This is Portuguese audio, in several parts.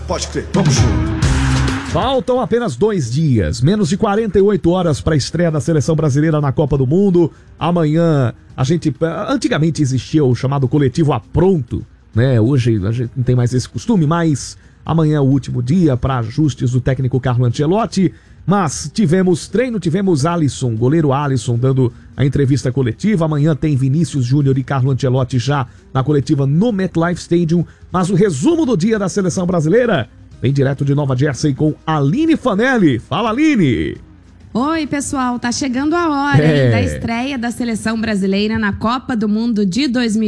Pode crer, vamos junto. Faltam apenas 2 dias, menos de 48 horas para a estreia da seleção brasileira na Copa do Mundo. Amanhã, antigamente existia o chamado coletivo apronto, né? Hoje a gente não tem mais esse costume, mas amanhã é o último dia para ajustes do técnico Carlo Ancelotti. Mas tivemos treino, tivemos Alisson, goleiro Alisson, dando a entrevista coletiva. Amanhã tem Vinícius Júnior e Carlo Ancelotti já na coletiva no MetLife Stadium. Mas o resumo do dia da seleção brasileira vem direto de Nova Jersey com Aline Fanelli. Fala, Aline! Oi, pessoal, tá chegando a hora da estreia da seleção brasileira na Copa do Mundo de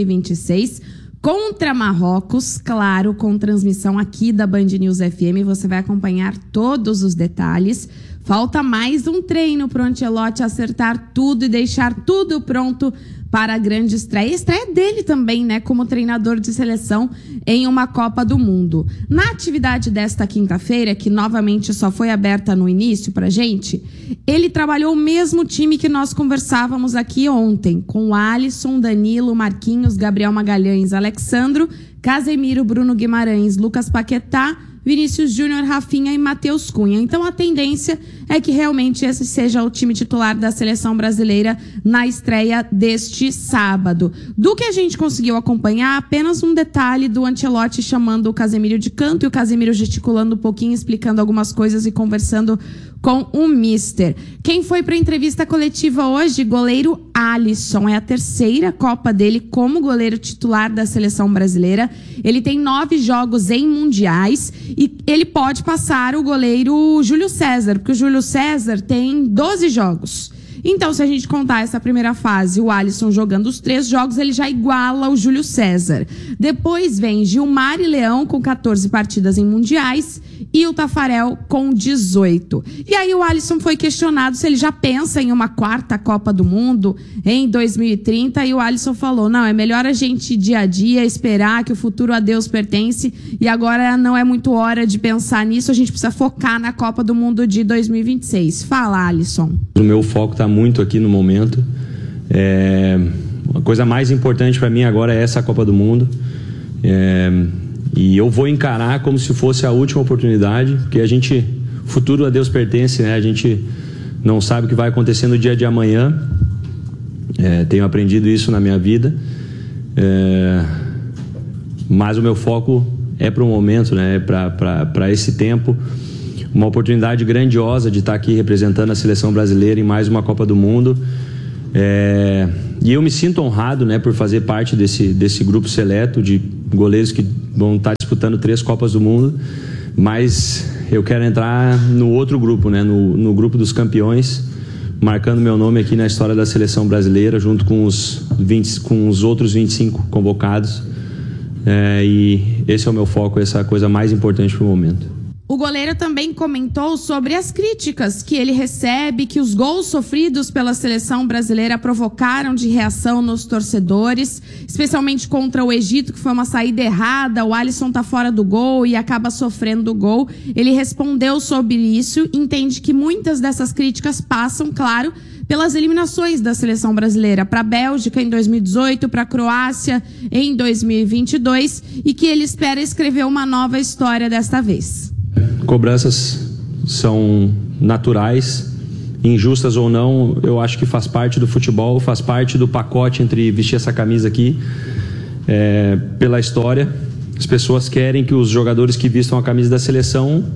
2026 contra Marrocos, claro, com transmissão aqui da Band News FM. Você vai acompanhar todos os detalhes. Falta mais um treino pro Ancelotti acertar tudo e deixar tudo pronto para a grande estreia. Estreia dele também, né, como treinador de seleção em uma Copa do Mundo. Na atividade desta quinta-feira, que novamente só foi aberta no início pra gente, ele trabalhou o mesmo time que nós conversávamos aqui ontem, com Alisson, Danilo, Marquinhos, Gabriel Magalhães, Alexandro, Casemiro, Bruno Guimarães, Lucas Paquetá, Vinícius Júnior, Rafinha e Matheus Cunha. Então a tendência é que realmente esse seja o time titular da seleção brasileira na estreia deste sábado. Do que a gente conseguiu acompanhar, apenas um detalhe do Ancelotti chamando o Casemiro de canto e o Casemiro gesticulando um pouquinho, explicando algumas coisas e conversando com o mister. Quem foi para a entrevista coletiva hoje? Goleiro Alisson. É a terceira Copa dele como goleiro titular da seleção brasileira. Ele tem 9 jogos em mundiais e ele pode passar o goleiro Júlio César, porque o Júlio César tem 12 jogos. Então, se a gente contar essa primeira fase, o Alisson jogando os 3 jogos, ele já iguala o Júlio César. Depois vem Gilmar e Leão com 14 partidas em mundiais e o Tafarel com 18. E aí o Alisson foi questionado se ele já pensa em uma 4ª Copa do Mundo em 2030 e o Alisson falou, não, é melhor a gente dia a dia esperar que o futuro a Deus pertence e agora não é muito hora de pensar nisso, a gente precisa focar na Copa do Mundo de 2026. Fala, Alisson. O meu foco está muito aqui no momento. A coisa mais importante para mim agora é essa Copa do Mundo. E eu vou encarar como se fosse a última oportunidade, porque o futuro a Deus pertence, né? A gente não sabe o que vai acontecer no dia de amanhã. Tenho aprendido isso na minha vida. Mas o meu foco é para o momento, né? Para esse tempo. Uma oportunidade grandiosa de estar aqui representando a seleção brasileira em mais uma Copa do Mundo. E eu me sinto honrado, né, por fazer parte desse grupo seleto de goleiros que vão estar disputando 3 Copas do Mundo. Mas eu quero entrar no outro grupo, né, no grupo dos campeões, marcando meu nome aqui na história da seleção brasileira, junto com os outros 25 convocados. E esse é o meu foco, essa é a coisa mais importante para o momento. O goleiro também comentou sobre as críticas que ele recebe, que os gols sofridos pela seleção brasileira provocaram de reação nos torcedores, especialmente contra o Egito, que foi uma saída errada, o Alisson tá fora do gol e acaba sofrendo o gol. Ele respondeu sobre isso, entende que muitas dessas críticas passam, claro, pelas eliminações da seleção brasileira para a Bélgica em 2018, para a Croácia em 2022 e que ele espera escrever uma nova história desta vez. Cobranças são naturais, injustas ou não, eu acho que faz parte do futebol, faz parte do pacote entre vestir essa camisa aqui, pela história. As pessoas querem que os jogadores que vistam a camisa da seleção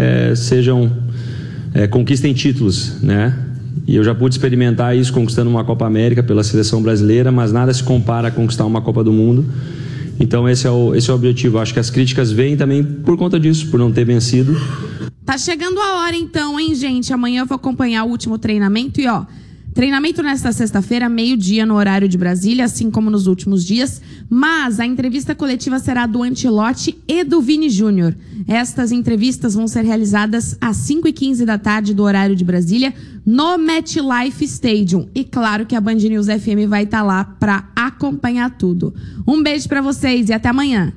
conquistem títulos, né? E eu já pude experimentar isso conquistando uma Copa América pela seleção brasileira, mas nada se compara a conquistar uma Copa do Mundo. Então esse é o objetivo. Acho que as críticas vêm também por conta disso, por não ter vencido. Tá chegando a hora então, hein, gente? Amanhã eu vou acompanhar o último treinamento e treinamento nesta sexta-feira, 12h no horário de Brasília, assim como nos últimos dias. Mas a entrevista coletiva será do Ancelotti e do Vini Júnior. Estas entrevistas vão ser realizadas às 5h15 da tarde do horário de Brasília, no MetLife Stadium. E claro que a Band News FM vai estar lá para acompanhar tudo. Um beijo para vocês e até amanhã.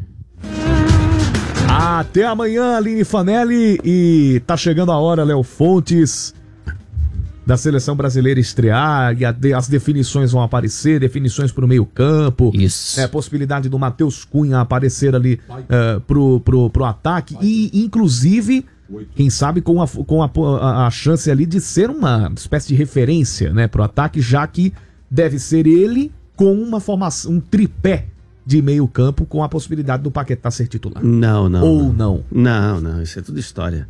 Até amanhã, Aline Fanelli. E tá chegando a hora, Léo Fontes, da seleção brasileira estrear, e as definições vão aparecer, definições pro meio campo. Isso. Possibilidade do Matheus Cunha aparecer ali pro ataque, e inclusive, quem sabe com a chance ali de ser uma espécie de referência, né, pro ataque, já que deve ser ele com uma formação, um tripé de meio campo, com a possibilidade do Paquetá ser titular. Não. Ou não? Não, isso é tudo história.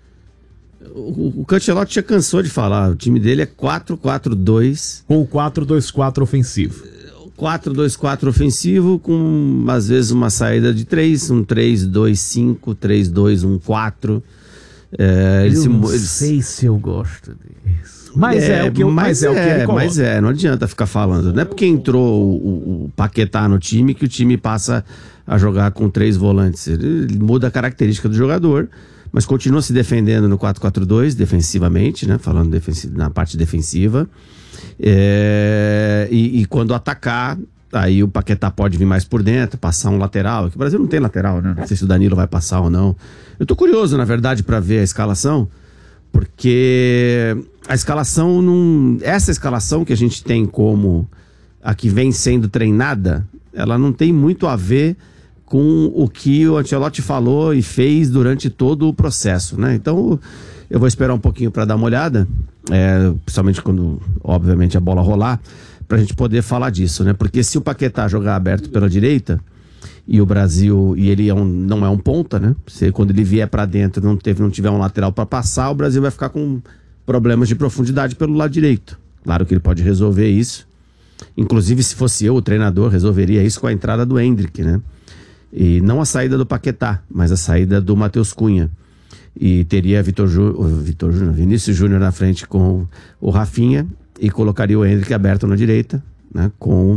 O Ancelotti já cansou de falar, o time dele é 4-4-2. Com o 4-2-4 ofensivo. 4-2-4 ofensivo, com às vezes uma saída de 3, um 3-2-5, 3-2-1-4. Não sei se eu gosto disso. Mas é o que ele coloca. Mas não adianta ficar falando. Não é porque entrou o Paquetá no time que o time passa a jogar com 3 volantes. Ele muda a característica do jogador, mas continua se defendendo no 4-4-2, defensivamente, né? Falando na parte defensiva. E quando atacar, aí o Paquetá pode vir mais por dentro, passar um lateral. Aqui o Brasil não tem lateral, né? Não sei se o Danilo vai passar ou não. Eu tô curioso, na verdade, para ver a escalação, porque a escalação não... Essa escalação que a gente tem como a que vem sendo treinada, ela não tem muito a ver com o que o Ancelotti falou e fez durante todo o processo, né? Então, eu vou esperar um pouquinho para dar uma olhada, principalmente quando, obviamente, a bola rolar, pra gente poder falar disso, né? Porque se o Paquetá jogar aberto pela direita, e o Brasil, e ele não é um ponta, né? Quando ele vier para dentro não tiver um lateral para passar, o Brasil vai ficar com problemas de profundidade pelo lado direito. Claro que ele pode resolver isso. Inclusive, se fosse eu, o treinador, resolveria isso com a entrada do Endrick, né? E não a saída do Paquetá, mas a saída do Matheus Cunha. E teria Vinícius Júnior na frente com o Rafinha, e colocaria o Endrick aberto na direita, né? Com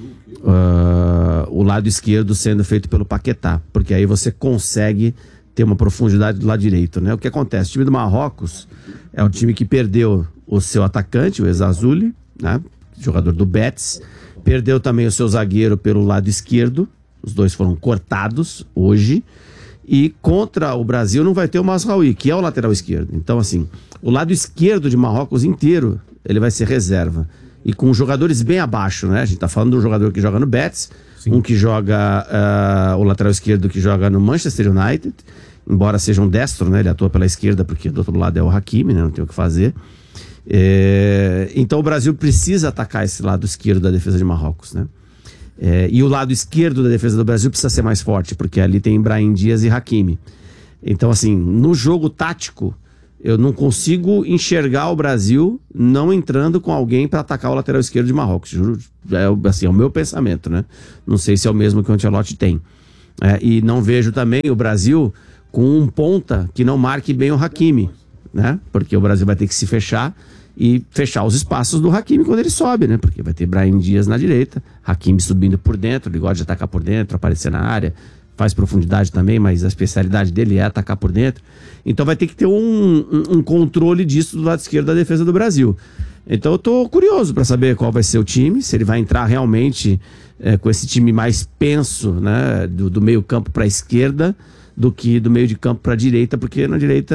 o lado esquerdo sendo feito pelo Paquetá, porque aí você consegue ter uma profundidade do lado direito, né? O que acontece? O time do Marrocos é um time que perdeu o seu atacante, o Ezazuli, né? Jogador do Betis, perdeu também o seu zagueiro pelo lado esquerdo, os dois foram cortados hoje, e contra o Brasil não vai ter o Mazraoui, que é o lateral esquerdo. Então, assim, o lado esquerdo de Marrocos inteiro, ele vai ser reserva. E com jogadores bem abaixo, né? A gente tá falando do jogador que joga no Betis, sim, um que joga, o lateral esquerdo que joga no Manchester United, embora seja um destro, né? Ele atua pela esquerda, porque do outro lado é o Hakimi, né? Não tem o que fazer. Então o Brasil precisa atacar esse lado esquerdo da defesa de Marrocos, né? E o lado esquerdo da defesa do Brasil precisa ser mais forte, porque ali tem Brahim Dias e Hakimi. Então, assim, no jogo tático, eu não consigo enxergar o Brasil não entrando com alguém para atacar o lateral esquerdo de Marrocos. Juro, é o meu pensamento, né? Não sei se é o mesmo que o Ancelotti tem. E não vejo também o Brasil com um ponta que não marque bem o Hakimi, né? Porque o Brasil vai ter que se fechar e fechar os espaços do Hakimi quando ele sobe, né? Porque vai ter Brahim Dias na direita, Hakimi subindo por dentro, ele gosta de atacar por dentro, aparecer na área, faz profundidade também, mas a especialidade dele é atacar por dentro. Então vai ter que ter um controle disso do lado esquerdo da defesa do Brasil. Então eu tô curioso para saber qual vai ser o time, se ele vai entrar realmente com esse time mais penso, né, do meio campo para a esquerda, do que do meio de campo para a direita, porque na direita